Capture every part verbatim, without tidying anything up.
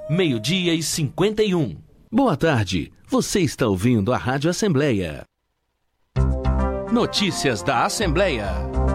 meio-dia e cinquenta e um. Boa tarde, você está ouvindo a Rádio Assembleia. Notícias da Assembleia.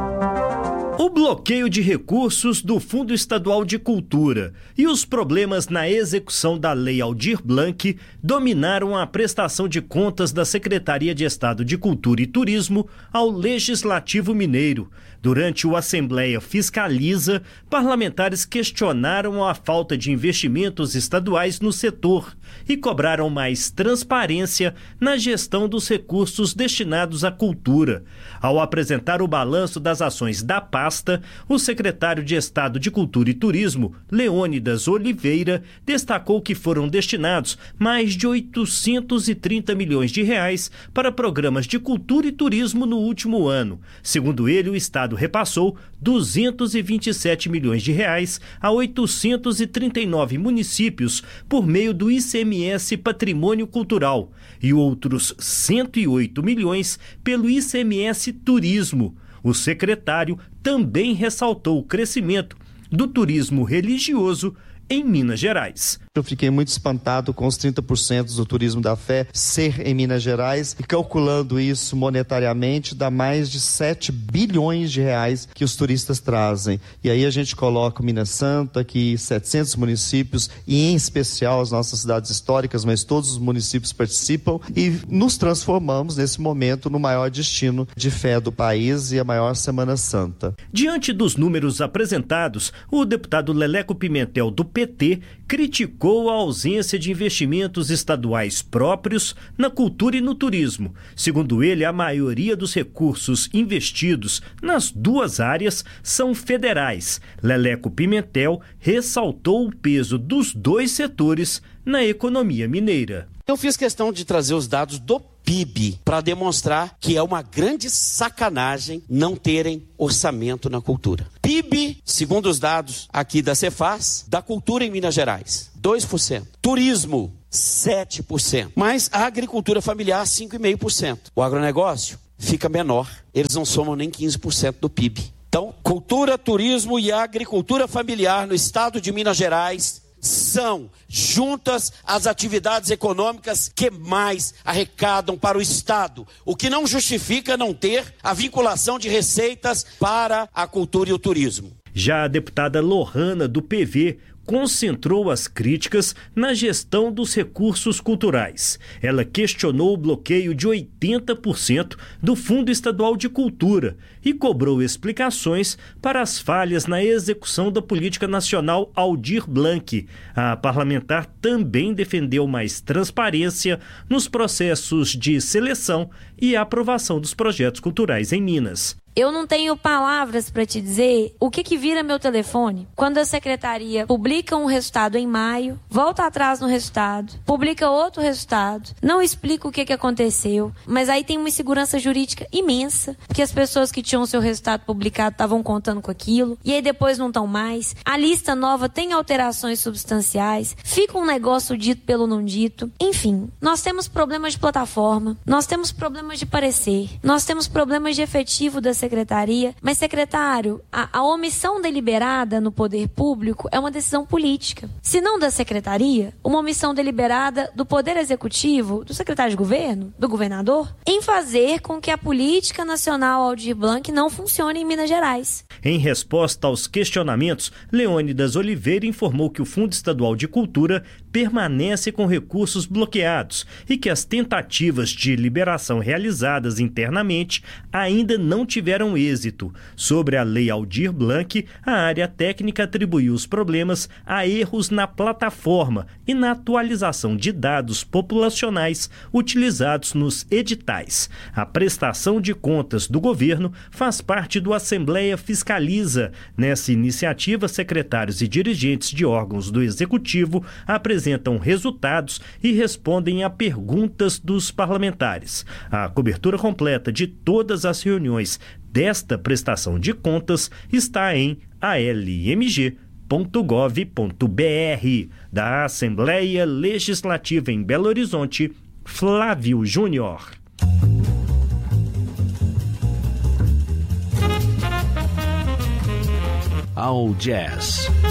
O bloqueio de recursos do Fundo Estadual de Cultura e os problemas na execução da Lei Aldir Blanc dominaram a prestação de contas da Secretaria de Estado de Cultura e Turismo ao Legislativo Mineiro. Durante o Assembleia Fiscaliza, parlamentares questionaram a falta de investimentos estaduais no setor e cobraram mais transparência na gestão dos recursos destinados à cultura. Ao apresentar o balanço das ações da pasta, o secretário de Estado de Cultura e Turismo, Leônidas Oliveira, destacou que foram destinados mais de oitocentos e trinta milhões de reais para programas de cultura e turismo no último ano. Segundo ele, o Estado repassou duzentos e vinte e sete milhões de reais a oitocentos e trinta e nove municípios por meio do I C M S Patrimônio Cultural e outros cento e oito milhões pelo I C M S Turismo. O secretário também ressaltou o crescimento do turismo religioso em Minas Gerais. Eu fiquei muito espantado com os trinta por cento do turismo da fé ser em Minas Gerais e calculando isso monetariamente dá mais de sete bilhões de reais que os turistas trazem. E aí a gente coloca o Minas Santa, aqui setecentos municípios e em especial as nossas cidades históricas, mas todos os municípios participam e nos transformamos nesse momento no maior destino de fé do país e a maior Semana Santa. Diante dos números apresentados, o deputado Leleco Pimentel do P T criticou a ausência de investimentos estaduais próprios na cultura e no turismo. Segundo ele, a maioria dos recursos investidos nas duas áreas são federais. Leleco Pimentel ressaltou o peso dos dois setores na economia mineira. Eu fiz questão de trazer os dados do P I B para demonstrar que é uma grande sacanagem não terem orçamento na cultura. P I B, segundo os dados aqui da Cefaz, da cultura em Minas Gerais, dois por cento. Turismo, sete por cento. Mas a agricultura familiar, cinco vírgula cinco por cento. O agronegócio fica menor. Eles não somam nem quinze por cento do P I B. Então, cultura, turismo e agricultura familiar no estado de Minas Gerais são, juntas, as atividades econômicas que mais arrecadam para o Estado, o que não justifica não ter a vinculação de receitas para a cultura e o turismo. Já a deputada Lohana, do P V, concentrou as críticas na gestão dos recursos culturais. Ela questionou o bloqueio de oitenta por cento do Fundo Estadual de Cultura e cobrou explicações para as falhas na execução da Política Nacional Aldir Blanc. A parlamentar também defendeu mais transparência nos processos de seleção e aprovação dos projetos culturais em Minas. Eu não tenho palavras para te dizer o que que vira meu telefone quando a secretaria publica um resultado em maio, volta atrás no resultado, publica outro resultado, não explica o que que aconteceu, mas aí tem uma insegurança jurídica imensa, porque as pessoas que tinham seu resultado publicado estavam contando com aquilo, e aí depois não estão mais. A lista nova tem alterações substanciais, fica um negócio dito pelo não dito. Enfim, nós temos problemas de plataforma, nós temos problemas de parecer, nós temos problemas de efetivo da secretaria, mas secretário, a, a omissão deliberada no poder público é uma decisão política. Se não da secretaria, uma omissão deliberada do poder executivo, do secretário de governo, do governador, em fazer com que a política nacional Aldir Blanc não funcione em Minas Gerais. Em resposta aos questionamentos, Leônidas Oliveira informou que o Fundo Estadual de Cultura permanece com recursos bloqueados e que as tentativas de liberação realizadas internamente ainda não tiveram êxito. Sobre a Lei Aldir Blanc, a área técnica atribuiu os problemas a erros na plataforma e na atualização de dados populacionais utilizados nos editais. A prestação de contas do governo faz parte do Assembleia Fiscaliza. Nessa iniciativa, secretários e dirigentes de órgãos do Executivo apresentam resultados e respondem a perguntas dos parlamentares. A cobertura completa de todas as reuniões desta prestação de contas está em a l m g ponto gov ponto b r. Da Assembleia Legislativa em Belo Horizonte, Flávio Júnior. All Jazz.